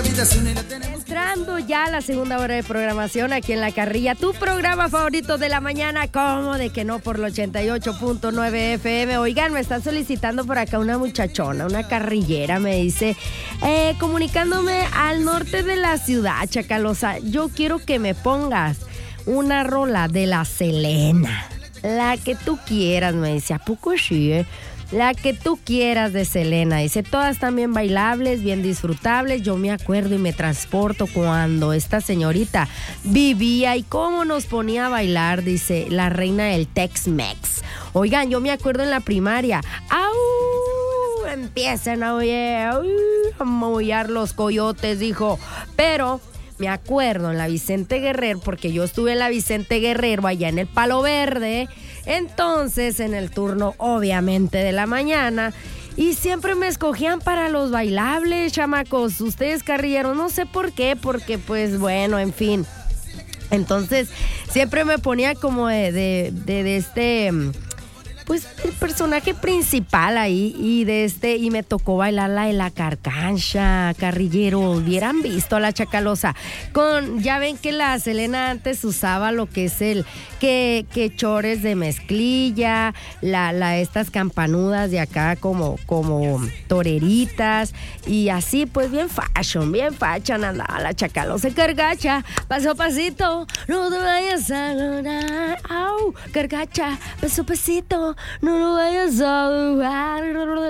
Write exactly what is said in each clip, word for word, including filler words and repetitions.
Entrando ya a la segunda hora de programación aquí en La Carrilla, tu programa favorito de la mañana, ¿cómo de que no? Por el ochenta y ocho punto nueve F M. Oigan, me está solicitando por acá una muchachona, una carrillera, me dice, eh, comunicándome al norte de la ciudad, Chacalosa, yo quiero que me pongas una rola de la Selena, la que tú quieras, me dice, ¿a poco sí, eh? La que tú quieras de Selena, dice, todas están bien bailables, bien disfrutables, yo me acuerdo y me transporto cuando esta señorita vivía y cómo nos ponía a bailar, dice, la reina del Tex-Mex. Oigan, yo me acuerdo en la primaria, ¡au! Empiezan a oír, a maullar los coyotes, dijo, pero me acuerdo en la Vicente Guerrero, porque yo estuve en la Vicente Guerrero allá en el Palo Verde. Entonces, en el turno, obviamente, de la mañana, y siempre me escogían para los bailables, chamacos. Ustedes, carrilleros, no sé por qué, porque, pues, bueno, en fin. Entonces, siempre me ponía como de, de, de, de este, pues, el personaje principal ahí, y de este, y me tocó bailar la de la carcancha, carrillero. Hubieran visto a la Chacalosa. Con, ya ven que la Selena antes usaba lo que es el, que, que chores de mezclilla, la, la, estas campanudas de acá como, como toreritas, y así, pues, bien fashion, bien fashion andaba la Chacalosa. Cargacha, paso a pasito, no te vayas a lograr, au, cargacha, paso a pasito, no lo vayas a dudar.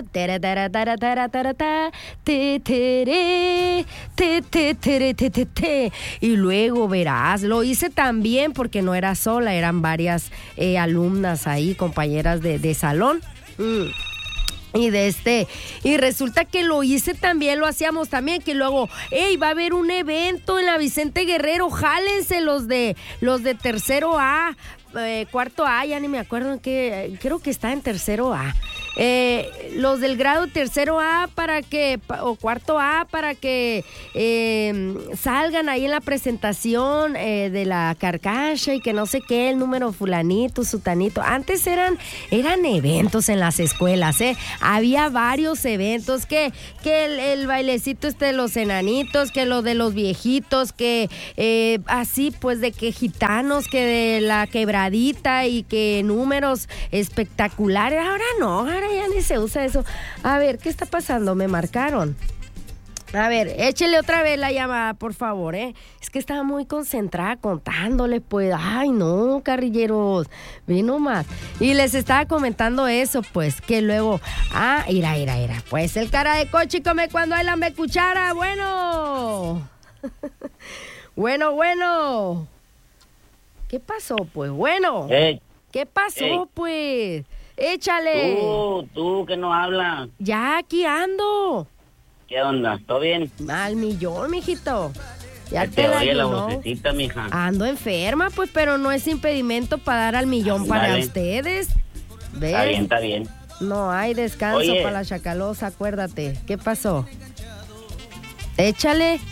Y luego verás, lo hice también porque no era sola, eran varias eh, alumnas ahí, compañeras de, de salón. Mm. Y de este, y resulta que lo hice también, lo hacíamos también, que luego, hey, va a haber un evento en la Vicente Guerrero, jálense los de, los de tercero A, eh, cuarto A, ya ni me acuerdo en qué, creo que está en tercero A. Eh, los del grado tercero A para que, o cuarto A para que eh, salgan ahí en la presentación eh, de la carcacha y que no sé qué, el número fulanito, sutanito. Antes eran, eran eventos en las escuelas, ¿eh? Había varios eventos, que, que el, el bailecito este de los enanitos, que lo de los viejitos, que eh, así pues de que gitanos, que de la quebradita y que números espectaculares. Ahora no, ahora ya ni se usa eso. A ver, ¿qué está pasando? Me marcaron. A ver, échele otra vez la llamada, por favor, ¿eh? Es que estaba muy concentrada contándole, pues. Ay, no, carrilleros, ve nomás. Y les estaba comentando eso, pues, que luego, ah, ira, ira, ira. Pues el cara de coche come cuando hay la me cuchara, bueno. Bueno, bueno. ¿Qué pasó, pues? Bueno. Hey. ¿Qué pasó, hey. Pues? Échale. Tú, tú que no hablas. Ya, aquí ando. ¿Qué onda? ¿Todo bien? Al millón, mijito. Ya te, te la oye la vocecita, mija. Ando enferma, pues, pero no es impedimento para dar al millón. Dale. Para ustedes. ¿Ves? Está bien, está bien. No hay descanso oye. Para la Chacalosa, acuérdate. ¿Qué pasó? Échale.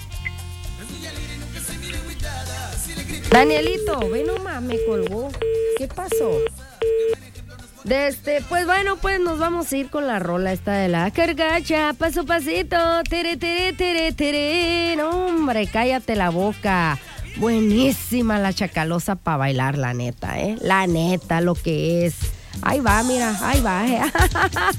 Danielito, ve nomás, me colgó. ¿Qué pasó? De este, pues bueno, pues nos vamos a ir con la rola esta de la cargacha, paso pasito, tere, tere, tere, tere. No, hombre, cállate la boca. Buenísima la Chacalosa para bailar, la neta, ¿eh? La neta, lo que es. Ahí va, mira, ahí va.